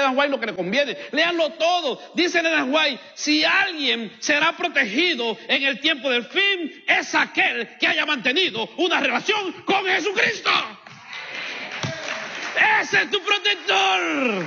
Ellen White lo que le conviene. Léanlo todo. Dice Ellen White, si alguien será protegido en el tiempo del fin, es aquel que haya mantenido una relación con Jesucristo. Ese es tu protector.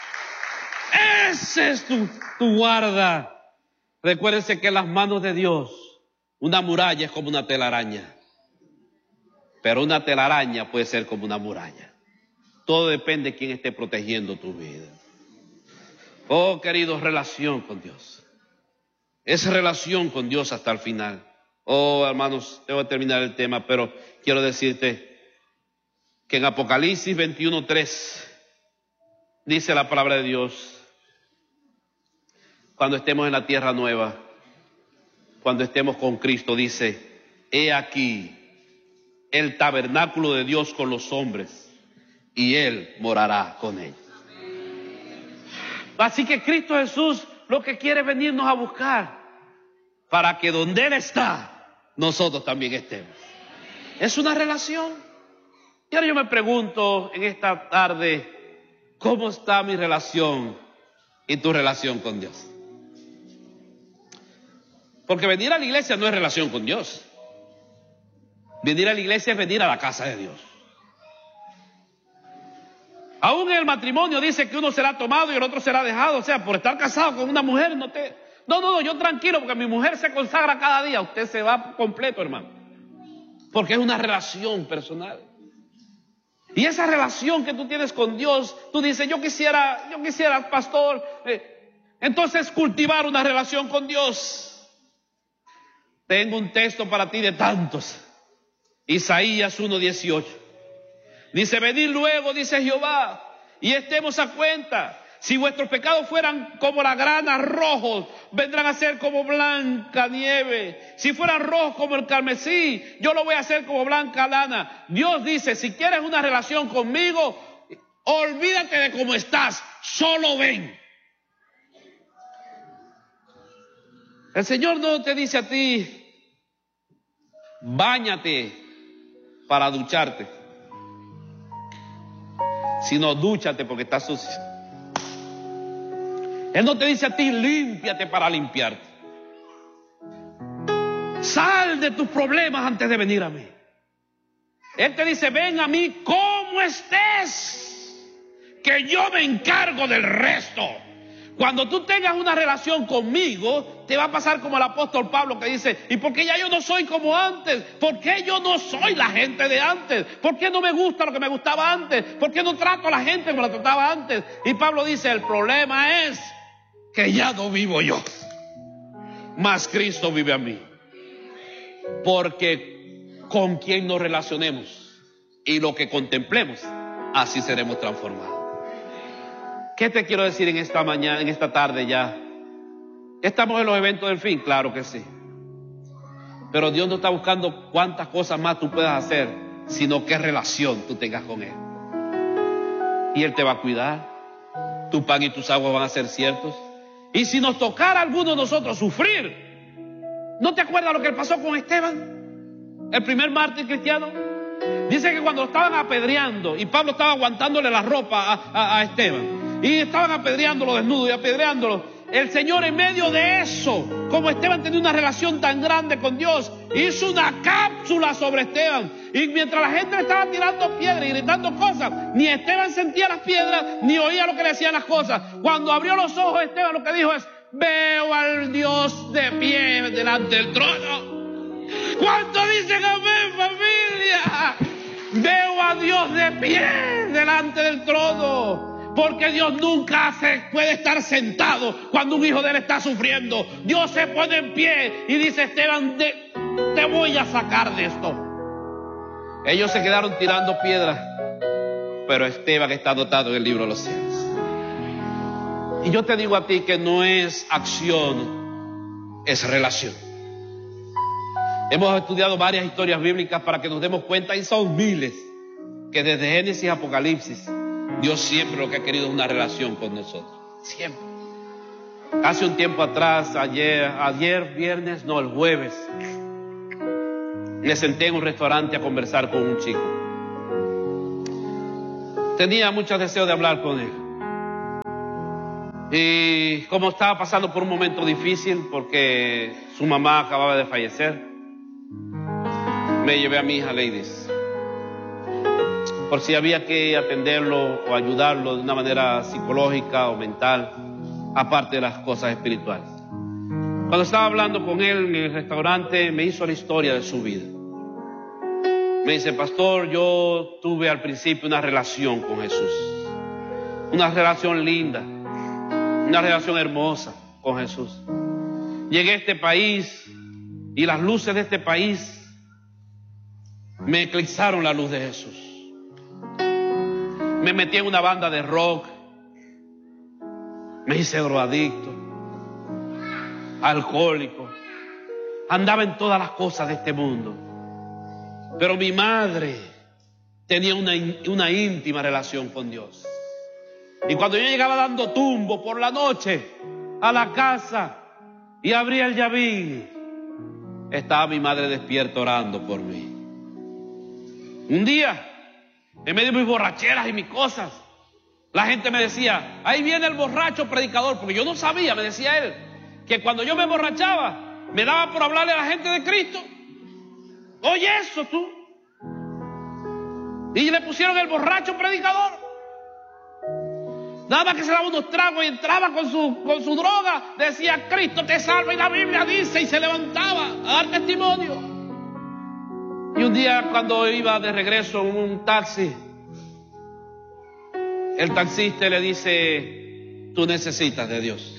Ese es tu guarda. Recuérdense que en las manos de Dios, una muralla es como una telaraña. Pero una telaraña puede ser como una muralla. Todo depende de quién esté protegiendo tu vida. Oh, queridos, relación con Dios. Es relación con Dios hasta el final. Oh, hermanos, tengo que terminar el tema, pero quiero decirte que en Apocalipsis 21:3 dice la palabra de Dios, cuando estemos en la tierra nueva, cuando estemos con Cristo, dice, he aquí el tabernáculo de Dios con los hombres, y Él morará con ellos. Así que Cristo Jesús lo que quiere es venirnos a buscar, para que donde Él está, nosotros también estemos. Es una relación. Y ahora yo me pregunto en esta tarde, ¿cómo está mi relación y tu relación con Dios? Porque venir a la iglesia no es relación con Dios. Venir a la iglesia es venir a la casa de Dios. Aún en el matrimonio dice que uno será tomado y el otro será dejado. O sea, por estar casado con una mujer No, yo tranquilo porque mi mujer se consagra cada día. Usted se va completo, hermano. Porque es una relación personal. Y esa relación que tú tienes con Dios, tú dices, yo quisiera, pastor. Entonces cultivar una relación con Dios. Tengo un texto para ti de tantos. Isaías 1:18. Dice, venid luego, dice Jehová, y estemos a cuenta. Si vuestros pecados fueran como la grana rojos, vendrán a ser como blanca nieve. Si fueran rojos como el carmesí, yo lo voy a hacer como blanca lana. Dios dice, si quieres una relación conmigo, olvídate de cómo estás, solo ven. El Señor no te dice a ti, báñate para ducharte, sino dúchate porque estás sucio. Él no te dice a ti, límpiate para limpiarte. Sal de tus problemas antes de venir a mí. Él te dice, ven a mí como estés, que yo me encargo del resto. Cuando tú tengas una relación conmigo, te va a pasar como el apóstol Pablo que dice, ¿y por qué ya yo no soy como antes? ¿Por qué yo no soy la gente de antes? ¿Por qué no me gusta lo que me gustaba antes? ¿Por qué no trato a la gente como la trataba antes? Y Pablo dice, el problema es que ya no vivo yo, mas Cristo vive a mí. Porque con quien nos relacionemos y lo que contemplemos, así seremos transformados. ¿Qué te quiero decir en esta mañana, en esta tarde ya? ¿Estamos en los eventos del fin? Claro que sí. Pero Dios no está buscando cuántas cosas más tú puedas hacer, sino qué relación tú tengas con Él. Y Él te va a cuidar. Tu pan y tus aguas van a ser ciertos. Y si nos tocara a alguno de nosotros sufrir, ¿no te acuerdas lo que pasó con Esteban? El primer mártir cristiano. Dice que cuando lo estaban apedreando, y Pablo estaba aguantándole la ropa a Esteban, y estaban apedreándolo desnudo y apedreándolo, el Señor en medio de eso, como Esteban tenía una relación tan grande con Dios, hizo una cápsula sobre Esteban. Y mientras la gente le estaba tirando piedras y gritando cosas, ni Esteban sentía las piedras, ni oía lo que le decían las cosas. Cuando abrió los ojos, Esteban lo que dijo es, veo al Dios de pie delante del trono. ¿Cuánto dicen amén, familia? Veo a Dios de pie delante del trono. Porque Dios nunca puede estar sentado cuando un hijo de Él está sufriendo. Dios se pone en pie y dice, Esteban, te voy a sacar de esto. Ellos se quedaron tirando piedras, pero Esteban está anotado en el libro de los cielos. Y yo te digo a ti que no es acción, es relación. Hemos estudiado varias historias bíblicas para que nos demos cuenta, y son miles, que desde Génesis a Apocalipsis, Dios siempre lo que ha querido es una relación con nosotros. Siempre. Hace un tiempo atrás, el jueves, me senté en un restaurante a conversar con un chico. Tenía mucho deseo de hablar con él. Y como estaba pasando por un momento difícil porque su mamá acababa de fallecer, me llevé a mi hija Ladies por si había que atenderlo o ayudarlo de una manera psicológica o mental, aparte de las cosas espirituales. Cuando estaba hablando con él en el restaurante, me hizo la historia de su vida. Me dice: pastor, yo tuve al principio una relación con Jesús, una relación linda, una relación hermosa con Jesús. Llegué a este país y las luces de este país me eclipsaron la luz de Jesús. Me metí en una banda de rock, me hice drogadicto, alcohólico, andaba en todas las cosas de este mundo. Pero mi madre tenía una íntima relación con Dios. Y cuando yo llegaba dando tumbo por la noche a la casa y abría el llavín, estaba mi madre despierta orando por mí. Un día, en medio de mis borracheras y mis cosas, la gente me decía: ahí viene el borracho predicador, porque yo no sabía, me decía él, que cuando yo me emborrachaba, me daba por hablarle a la gente de Cristo. Oye eso tú. Y le pusieron el borracho predicador. Nada más que se daba unos tragos y entraba con su droga, decía: Cristo te salva, y la Biblia dice, y se levantaba a dar testimonio. Y un día, cuando iba de regreso en un taxi, el taxista le dice: tú necesitas de Dios.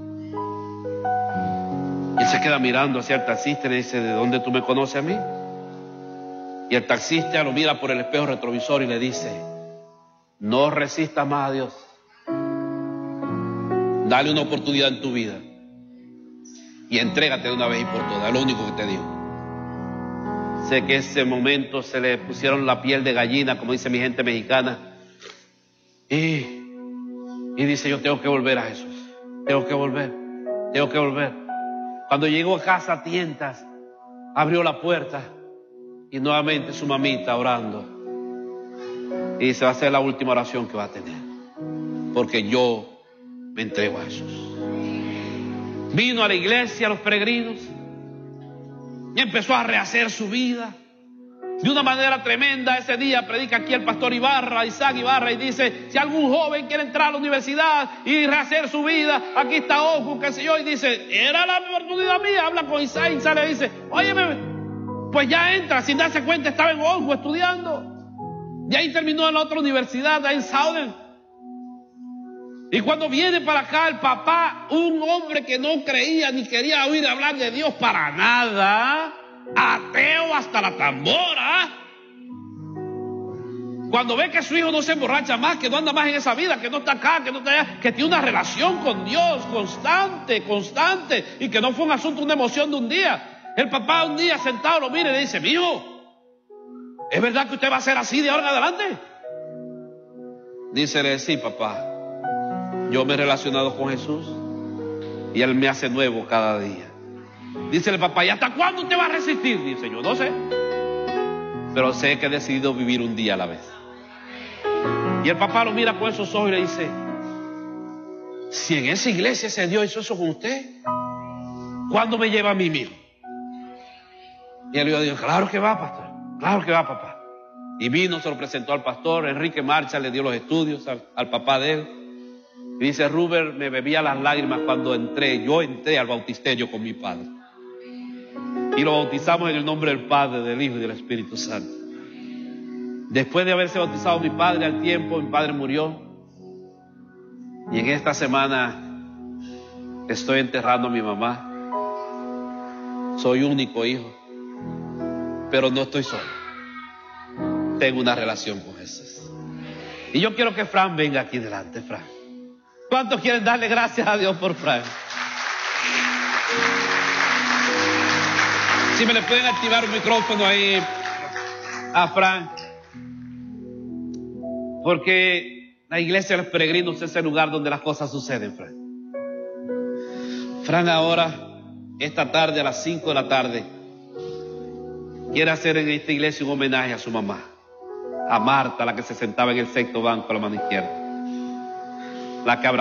Y él se queda mirando hacia el taxista y le dice: ¿de dónde tú me conoces a mí? Y el taxista lo mira por el espejo retrovisor y le dice: no resistas más a Dios. Dale una oportunidad en tu vida y entrégate de una vez y por todas. Es lo único que te digo. Sé que ese momento se le pusieron la piel de gallina, como dice mi gente mexicana. Y dice: yo tengo que volver a Jesús. Tengo que volver. Cuando llegó a casa a tientas, abrió la puerta y nuevamente su mamita orando. Y dice: va a ser la última oración que va a tener, porque yo me entrego a Jesús. Vino a la iglesia, a los peregrinos, y empezó a rehacer su vida de una manera tremenda. Ese día predica aquí el pastor Isaac Ibarra, y dice: si algún joven quiere entrar a la universidad y rehacer su vida, aquí está Ojo, qué sé yo. Y dice: era la oportunidad mía. Habla con Isaac, Isaac le dice: óyeme, pues ya entra. Sin darse cuenta estaba en Ojo estudiando. Y ahí terminó en la otra universidad, ahí en Southern. Y cuando viene para acá el papá, un hombre que no creía ni quería oír hablar de Dios para nada, ateo hasta la tambora, cuando ve que su hijo no se emborracha más, que no anda más en esa vida, que no está acá, que no está allá, que tiene una relación con Dios constante, y que no fue un asunto, una emoción de un día. El papá un día sentado lo mira y le dice: mijo, ¿es verdad que usted va a ser así de ahora en adelante? Dícele: sí, papá. Yo me he relacionado con Jesús y Él me hace nuevo cada día. Dice el papá: ¿y hasta cuándo usted va a resistir? Dice: yo no sé, pero sé que he decidido vivir un día a la vez. Y el papá lo mira con esos ojos y le dice: si en esa iglesia ese Dios hizo eso con usted, ¿cuándo me lleva a mí mismo? Y él le dijo: claro que va, pastor, claro que va, papá. Y vino, se lo presentó al pastor Enrique Marcha, le dio los estudios al papá de él. Y dice: Rubén, me bebía las lágrimas cuando yo entré al bautisterio con mi padre. Y lo bautizamos en el nombre del Padre, del Hijo y del Espíritu Santo. Después de haberse bautizado mi padre, al tiempo mi padre murió. Y en esta semana estoy enterrando a mi mamá. Soy único hijo, pero no estoy solo. Tengo una relación con Jesús. Y yo quiero que Fran venga aquí delante. Fran, ¿cuántos quieren darle gracias a Dios por Fran? Si me le pueden activar un micrófono ahí a Fran. Porque la iglesia de los peregrinos es el lugar donde las cosas suceden, Fran. Fran ahora, esta tarde a las 5 de la tarde, quiere hacer en esta iglesia un homenaje a su mamá, a Marta, la que se sentaba en el sexto banco a la mano izquierda, la que